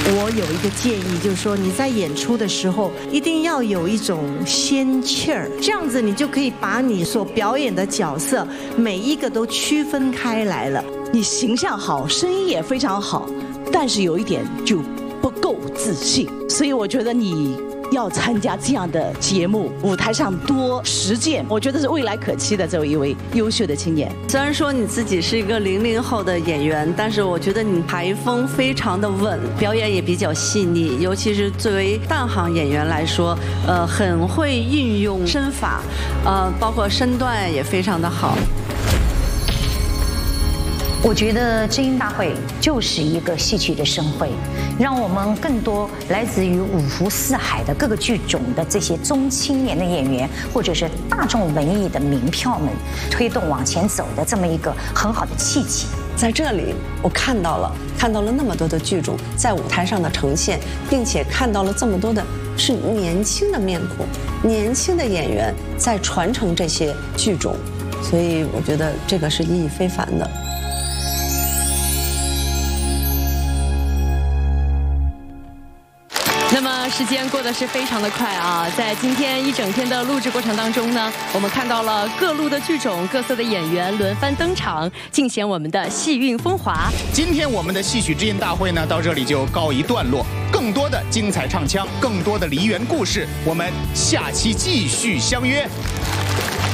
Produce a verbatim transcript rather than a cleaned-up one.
我有一个建议，就是说你在演出的时候一定要有一种仙气儿，这样子你就可以把你所表演的角色每一个都区分开来了。 你形象好，声音也非常好，但是有一点就不够自信，所以我觉得你要参加这样的节目，舞台上多实践，我觉得是未来可期的这一位优秀的青年。 虽然说你自己是一个零零后的演员，但是我觉得你台风非常的稳，表演也比较细腻，尤其是作为旦行演员来说，呃，很会运用身法，呃，包括身段也非常的好。 我觉得知音大会就是一个戏曲的盛会，让我们更多来自于五湖四海的各个剧种的这些中青年的演员，或者是大众文艺的名票们，推动往前走的这么一个很好的契机。 在这里，我看到了看到了那么多的剧种在舞台上的呈现，并且看到了这么多的是年轻的面孔，年轻的演员在传承这些剧种，所以我觉得这个是意义非凡的。 那么时间过得是非常的快啊，在今天一整天的录制过程当中呢，我们看到了各路的剧种、各色的演员轮番登场，尽显我们的戏韵风华。 今天我们的戏曲之音大会呢，到这里就告一段落。更多的精彩唱腔，更多的梨园故事，我们下期继续相约。